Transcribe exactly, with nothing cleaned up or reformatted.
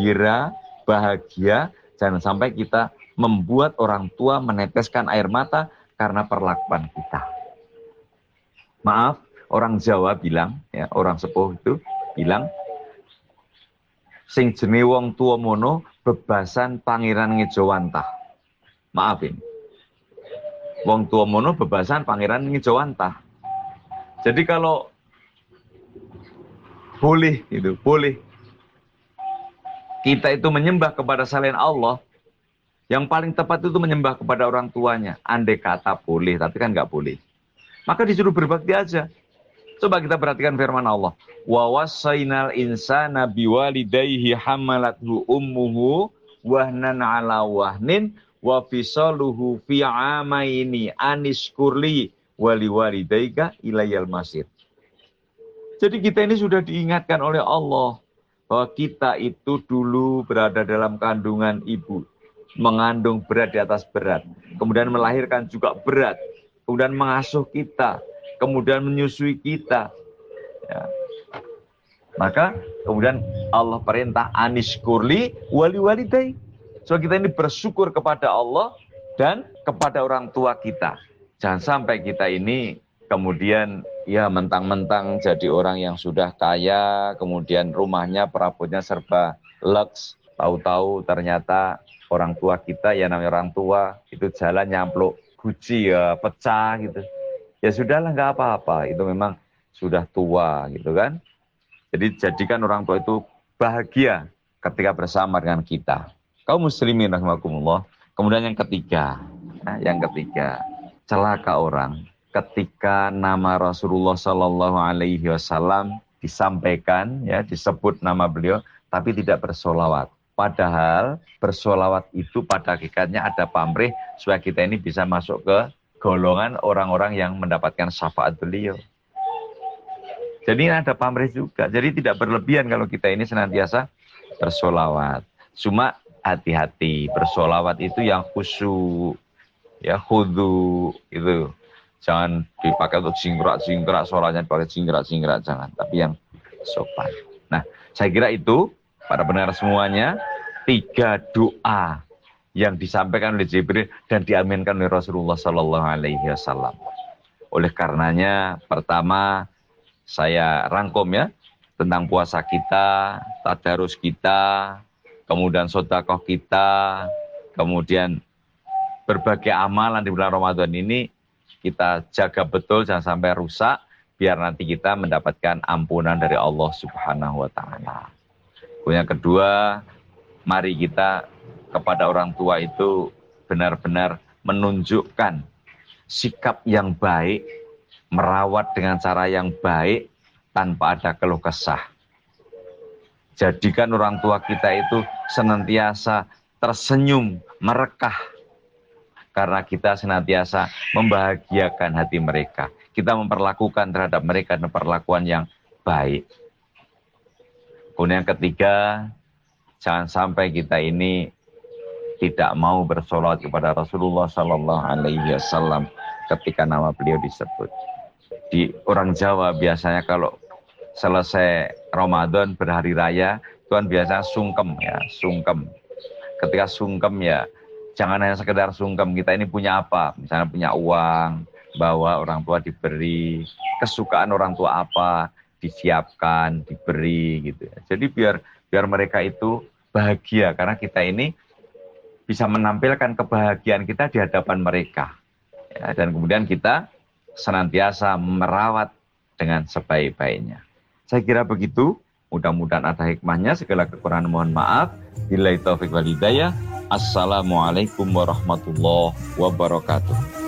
gembira, bahagia. Jangan sampai kita membuat orang tua meneteskan air mata karena perlakuan kita. Maaf, orang Jawa bilang, ya, orang sepuh itu bilang, sing jenenge wong tua mono bebasan pangeran ngejawantah. Maaf ini. Wong tua mono bebasan pangeran ngejawantah. Jadi kalau boleh itu, boleh kita itu menyembah kepada selain Allah, yang paling tepat itu menyembah kepada orang tuanya. Andai kata boleh, tapi kan nggak boleh. Maka disuruh berbakti aja. Coba kita perhatikan firman Allah. Wa wassainal insana biwalidayhi hamalathu ummuhu wahnan ala wahnin wa fisaluhu fi amaini anishkurli wali walidayka ilayal masir. Jadi kita ini sudah diingatkan oleh Allah bahwa kita itu dulu berada dalam kandungan ibu, mengandung berat di atas berat, kemudian melahirkan juga berat, kemudian mengasuh kita, kemudian menyusui kita. Ya. Maka kemudian Allah perintah anishkurli wali walidai. So kita ini bersyukur kepada Allah dan kepada orang tua kita. Jangan sampai kita ini kemudian ya mentang-mentang jadi orang yang sudah kaya, kemudian rumahnya perabotnya serba lux, tahu-tahu ternyata orang tua kita, ya namanya orang tua, itu jalan nyampluk guci ya pecah gitu. Ya sudahlah, nggak apa-apa, itu memang sudah tua gitu kan. Jadi jadikan orang tua itu bahagia ketika bersama dengan kita. Kaum muslimin rahimakumullah. Kemudian yang ketiga, nah, yang ketiga, celaka orang ketika nama Rasulullah Shallallahu Alaihi Wasallam disampaikan, ya disebut nama beliau, tapi tidak bersolawat. Padahal bersolawat itu pada hakikatnya ada pamrih supaya kita ini bisa masuk ke golongan orang-orang yang mendapatkan syafaat beliau. Jadi ada pamrih juga. Jadi tidak berlebihan kalau kita ini senantiasa bersolawat. Cuma hati-hati, bersolawat itu yang khusyuk, ya khudu itu. Jangan dipakai untuk jingkrak-jingkrak, sholatnya dipakai jingkrak-jingkrak, jangan. Tapi yang sopan. Nah, saya kira itu, para pendengar semuanya, tiga doa yang disampaikan oleh Jibril dan diaminkan oleh Rasulullah Sallallahu Alaihi Wasallam. Oleh karenanya, pertama saya rangkum ya tentang puasa kita, tadarus kita, kemudian sedekah kita, kemudian berbagai amalan di bulan Ramadan ini kita jaga betul, jangan sampai rusak, biar nanti kita mendapatkan ampunan dari Allah Subhanahu wa Ta'ala. Yang kedua, mari kita kepada orang tua itu benar-benar menunjukkan sikap yang baik, merawat dengan cara yang baik tanpa ada keluh kesah. Jadikan orang tua kita itu senantiasa tersenyum, merekah, karena kita senantiasa membahagiakan hati mereka. Kita memperlakukan terhadap mereka dengan perlakuan yang baik. Kemudian yang ketiga, jangan sampai kita ini tidak mau bersolawat kepada Rasulullah Sallallahu Alaihi Wasallam ketika nama beliau disebut. Di orang Jawa biasanya kalau selesai Ramadan berhari raya, Tuhan biasanya sungkem ya, sungkem. Ketika sungkem ya, jangan hanya sekedar sungkem, kita ini punya apa? Misalnya punya uang, bawa orang tua diberi, kesukaan orang tua apa, disiapkan, diberi gitu ya. Jadi biar biar mereka itu bahagia, karena kita ini bisa menampilkan kebahagiaan kita di hadapan mereka. Ya, dan kemudian kita senantiasa merawat dengan sebaik-baiknya. Saya kira begitu, mudah-mudahan ada hikmahnya, segala kekurangan mohon maaf. Billahi taufiq wal hidayah. Assalamualaikum warahmatullahi wabarakatuh.